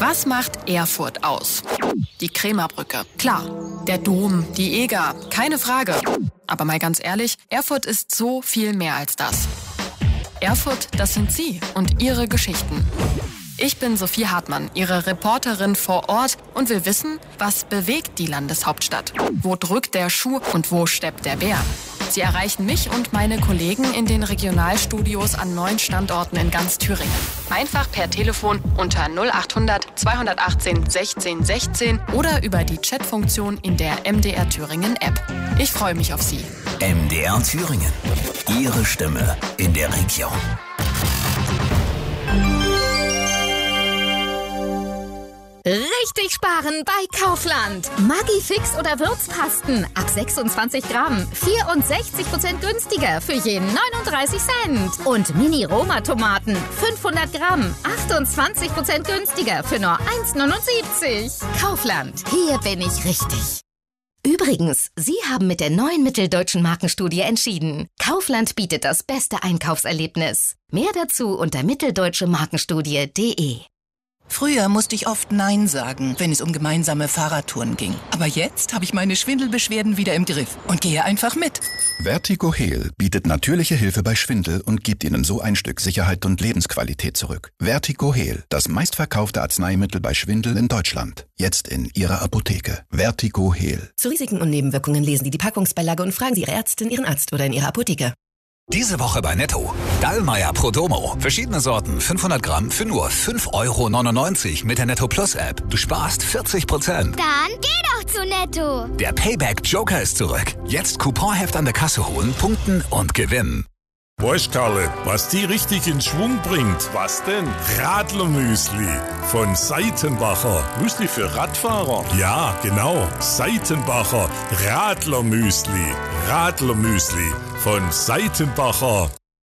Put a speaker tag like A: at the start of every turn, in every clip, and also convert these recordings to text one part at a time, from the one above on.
A: Was macht Erfurt aus? Die Krämerbrücke, klar. Der Dom, die Eger, keine Frage. Aber mal ganz ehrlich, Erfurt ist so viel mehr als das. Erfurt, das sind Sie und Ihre Geschichten. Ich bin Sophie Hartmann, Ihre Reporterin vor Ort und will wissen, was bewegt die Landeshauptstadt? Wo drückt der Schuh und wo steppt der Bär? Sie erreichen mich und meine Kollegen in den Regionalstudios an 9 Standorten in ganz Thüringen. Einfach per Telefon unter 0800 218 16 16 oder über die Chatfunktion in der MDR Thüringen App. Ich freue mich auf Sie.
B: MDR Thüringen. Ihre Stimme in der Region.
C: Richtig sparen bei Kaufland. Maggi Fix oder Würzpasten ab 26 Gramm. 64% günstiger für jeden 39 Cent. Und Mini-Roma-Tomaten 500 Gramm. 28% günstiger für nur 1,79. Kaufland, hier bin ich richtig. Übrigens, Sie haben mit der neuen Mitteldeutschen Markenstudie entschieden. Kaufland bietet das beste Einkaufserlebnis. Mehr dazu unter mitteldeutschemarkenstudie.de.
D: Früher musste ich oft Nein sagen, wenn es um gemeinsame Fahrradtouren ging. Aber jetzt habe ich meine Schwindelbeschwerden wieder im Griff und gehe einfach mit.
E: Vertigo Heal bietet natürliche Hilfe bei Schwindel und gibt Ihnen so ein Stück Sicherheit und Lebensqualität zurück. Vertigo Heal, das meistverkaufte Arzneimittel bei Schwindel in Deutschland. Jetzt in Ihrer Apotheke. Vertigo Heal.
F: Zu Risiken und Nebenwirkungen lesen Sie die Packungsbeilage und fragen Sie Ihre Ärztin, Ihren Arzt oder in Ihrer Apotheke.
B: Diese Woche bei Netto. Dallmayr Prodomo. Verschiedene Sorten, 500 Gramm für nur 5,99 € mit der Netto Plus App. Du sparst 40%.
G: Dann geh doch zu Netto.
B: Der Payback Joker ist zurück. Jetzt Couponheft an der Kasse holen, punkten und gewinnen.
H: Weißt Karle, was die richtig in Schwung bringt? Was denn? Radlermüsli von Seitenbacher. Müsli für Radfahrer? Ja, genau. Seitenbacher Radlermüsli. Radlermüsli von Seitenbacher.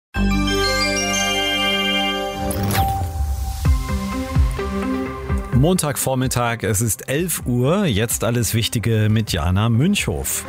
I: Montagvormittag, es ist 11 Uhr. Jetzt alles Wichtige mit Jana Münchhof.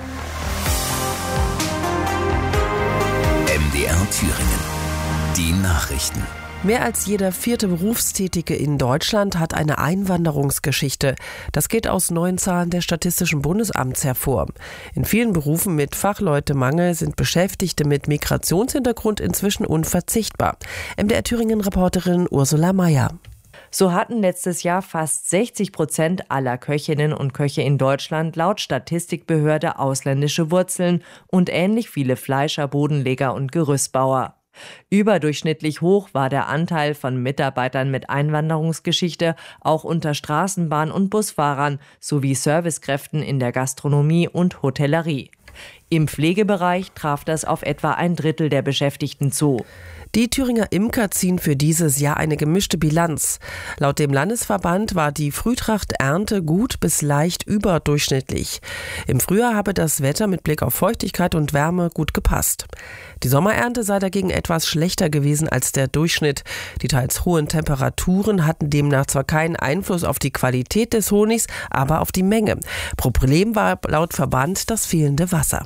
B: MDR Thüringen. Die Nachrichten.
J: Mehr als jeder 4. Berufstätige in Deutschland hat eine Einwanderungsgeschichte. Das geht aus neuen Zahlen des Statistischen Bundesamts hervor. In vielen Berufen mit Fachleutemangel sind Beschäftigte mit Migrationshintergrund inzwischen unverzichtbar. MDR Thüringen-Reporterin Ursula Mayer.
K: So hatten letztes Jahr fast 60% aller Köchinnen und Köche in Deutschland laut Statistikbehörde ausländische Wurzeln und ähnlich viele Fleischer, Bodenleger und Gerüstbauer. Überdurchschnittlich hoch war der Anteil von Mitarbeitern mit Einwanderungsgeschichte auch unter Straßenbahn- und Busfahrern sowie Servicekräften in der Gastronomie und Hotellerie. Im Pflegebereich traf das auf etwa 1/3 der Beschäftigten zu.
J: Die Thüringer Imker ziehen für dieses Jahr eine gemischte Bilanz. Laut dem Landesverband war die Frühtrachternte gut bis leicht überdurchschnittlich. Im Frühjahr habe das Wetter mit Blick auf Feuchtigkeit und Wärme gut gepasst. Die Sommerernte sei dagegen etwas schlechter gewesen als der Durchschnitt. Die teils hohen Temperaturen hatten demnach zwar keinen Einfluss auf die Qualität des Honigs, aber auf die Menge. Problem war laut Verband das fehlende Wasser.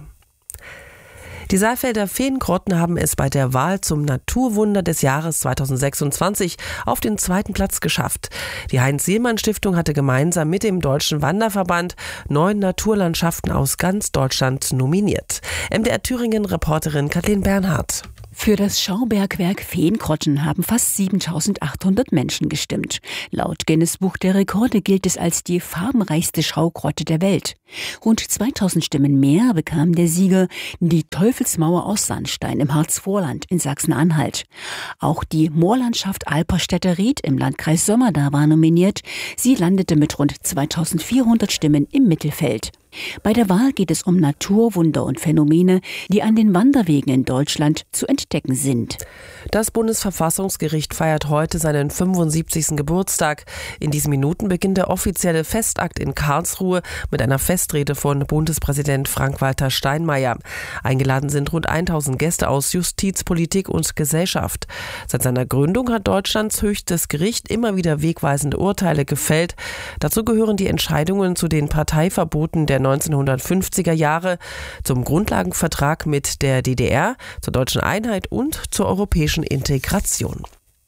J: Die Saalfelder Feengrotten haben es bei der Wahl zum Naturwunder des Jahres 2026 auf den 2. Platz geschafft. Die Heinz-Sielmann-Stiftung hatte gemeinsam mit dem Deutschen Wanderverband 9 Naturlandschaften aus ganz Deutschland nominiert. MDR Thüringen-Reporterin Kathleen Bernhardt.
L: Für das Schaubergwerk Feengrotten haben fast 7.800 Menschen gestimmt. Laut Guinness-Buch der Rekorde gilt es als die farbenreichste Schaugrotte der Welt. Rund 2.000 Stimmen mehr bekam der Sieger, die Teufelsmauer aus Sandstein im Harzvorland in Sachsen-Anhalt. Auch die Moorlandschaft Alperstädter-Ried im Landkreis Sömmerda war nominiert. Sie landete mit rund 2.400 Stimmen im Mittelfeld. Bei der Wahl geht es um Naturwunder und Phänomene, die an den Wanderwegen in Deutschland zu entdecken sind.
J: Das Bundesverfassungsgericht feiert heute seinen 75. Geburtstag. In diesen Minuten beginnt der offizielle Festakt in Karlsruhe mit einer Festrede von Bundespräsident Frank-Walter Steinmeier. Eingeladen sind rund 1.000 Gäste aus Justiz, Politik und Gesellschaft. Seit seiner Gründung hat Deutschlands höchstes Gericht immer wieder wegweisende Urteile gefällt. Dazu gehören die Entscheidungen zu den Parteiverboten der 1950er Jahre, zum Grundlagenvertrag mit der DDR, zur deutschen Einheit und zur europäischen Integration.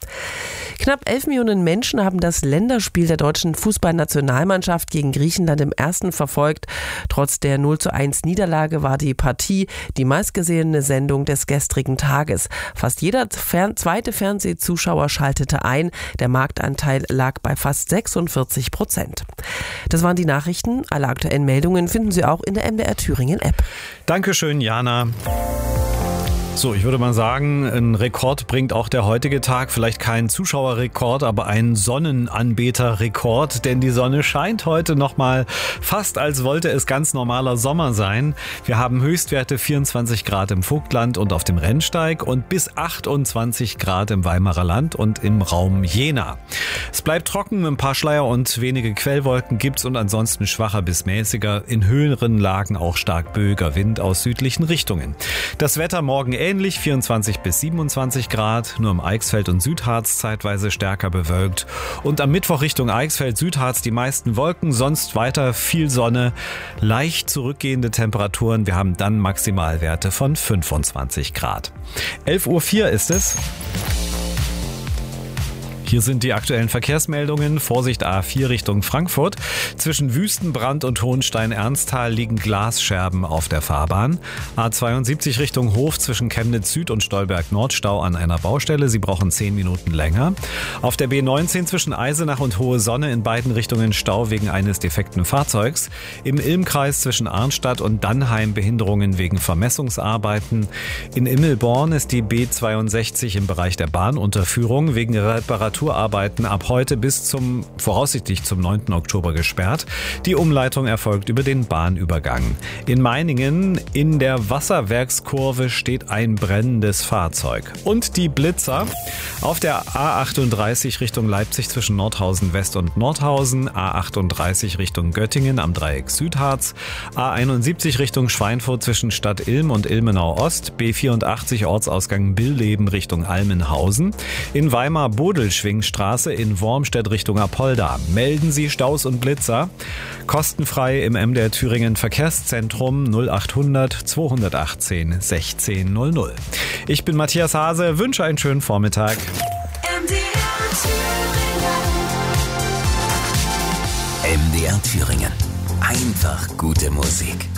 J: Knapp 11 Millionen Menschen haben das Länderspiel der deutschen Fußballnationalmannschaft gegen Griechenland im ersten verfolgt. Trotz der 0:1 Niederlage war die Partie die meistgesehene Sendung des gestrigen Tages. Fast jeder zweite Fernsehzuschauer schaltete ein. Der Marktanteil lag bei fast 46%. Das waren die Nachrichten. Alle aktuellen Meldungen finden Sie auch in der MDR Thüringen App.
I: Dankeschön, Jana. So, ich würde mal sagen, ein Rekord bringt auch der heutige Tag. Vielleicht kein Zuschauerrekord, aber ein Sonnenanbeterrekord. Denn die Sonne scheint heute nochmal fast, als wollte es ganz normaler Sommer sein. Wir haben Höchstwerte 24 Grad im Vogtland und auf dem Rennsteig und bis 28 Grad im Weimarer Land und im Raum Jena. Es bleibt trocken, ein paar Schleier und wenige Quellwolken gibt's und ansonsten schwacher bis mäßiger, in höheren Lagen auch stark böiger Wind aus südlichen Richtungen. Das Wetter morgen ähnlich, 24 bis 27 Grad, nur im Eichsfeld und Südharz zeitweise stärker bewölkt. Und am Mittwoch Richtung Eichsfeld, Südharz die meisten Wolken, sonst weiter viel Sonne, leicht zurückgehende Temperaturen. Wir haben dann Maximalwerte von 25 Grad. 11:04 Uhr ist es. Hier sind die aktuellen Verkehrsmeldungen. Vorsicht A4 Richtung Frankfurt. Zwischen Wüstenbrand und Hohenstein-Ernsthal liegen Glasscherben auf der Fahrbahn. A72 Richtung Hof zwischen Chemnitz Süd und Stolberg Nord Stau an einer Baustelle. Sie brauchen 10 Minuten länger. Auf der B19 zwischen Eisenach und Hohe Sonne in beiden Richtungen Stau wegen eines defekten Fahrzeugs. Im Ilmkreis zwischen Arnstadt und Dannheim Behinderungen wegen Vermessungsarbeiten. In Immelborn ist die B62 im Bereich der Bahnunterführung wegen Reparaturarbeiten ab heute bis voraussichtlich zum 9. Oktober gesperrt. Die Umleitung erfolgt über den Bahnübergang. In Meiningen in der Wasserwerkskurve steht ein brennendes Fahrzeug. Und die Blitzer auf der A38 Richtung Leipzig zwischen Nordhausen West und Nordhausen, A38 Richtung Göttingen am Dreieck Südharz, A71 Richtung Schweinfurt zwischen Stadt Ilm und Ilmenau Ost, B84 Ortsausgang Billeben Richtung Almenhausen, in Weimar Bodelschwingstraße in Wormstedt Richtung Apolda. Melden Sie Staus und Blitzer. Kostenfrei im MDR Thüringen Verkehrszentrum 0800 218 1600. Ich bin Matthias Hase, wünsche einen schönen Vormittag.
B: MDR Thüringen. Einfach gute Musik.